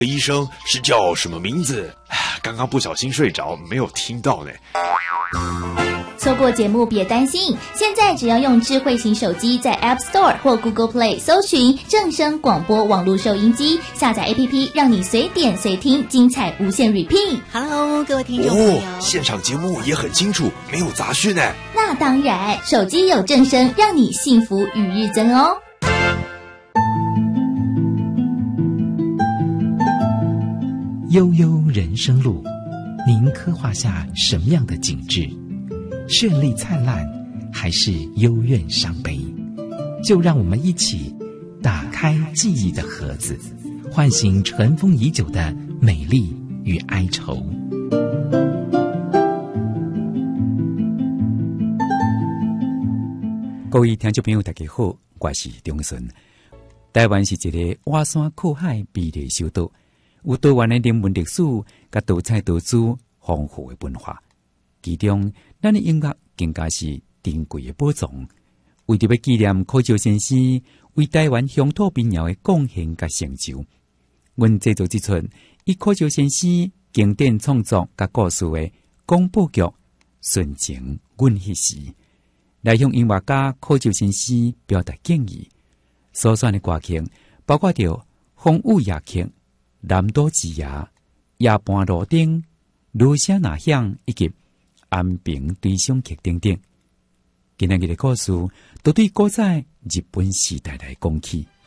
医生是叫什么名字？刚刚不小心睡着，没有听到呢。 错过节目别担心，现在只要用智慧型手机在 App Store 或 Google Play 搜寻正声广播网络收音机，下载 APP， 让你随点随听，精彩无限 repeat。Hello， 各位听众朋友， 现场节目也很清楚，没有杂讯呢。 那当然，手机有正声，让你幸福与日增哦。 悠悠人生路，您刻画下什么样的景致？绚丽灿烂，还是幽怨伤悲？就让我们一起打开记忆的盒子，唤醒尘封已久的美丽与哀愁。 各位听众朋友大家好，我是中顺。台湾是一个挖山靠海美丽小岛，有多元的人文历史甲多彩多姿丰富的文化，其中咱的音乐更加是珍贵的宝藏。为着要纪念柯照先生为台湾乡土民谣的贡献甲成就，阮制作这出以柯照先生经典创作甲故事的广播剧《纯情阮迄时》，来向音乐家柯照先生表达敬意。所选的歌曲包括着风雨夜曲、南岛之夜、夜半路灯、芦声呐响以及安平对上曲等等。今日的故事都对古早日本时代来讲起。